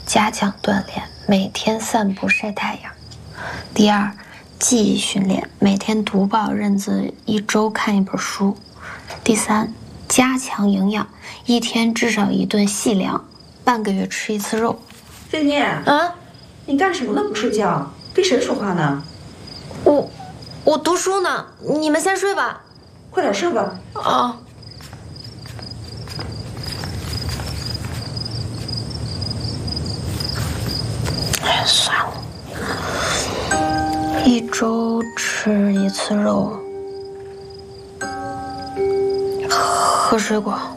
加强锻炼，每天散步晒太阳。第二，记忆训练，每天读报认字，1周看1本书。第三，加强营养，一天至少1顿细粮，半个月吃1次肉。 菲菲啊，你干什么呢？不睡觉，跟谁说话呢？ 我读书呢，你们先睡吧。 快点睡吧。 啊。哎，算了，1周吃1次肉，喝水果。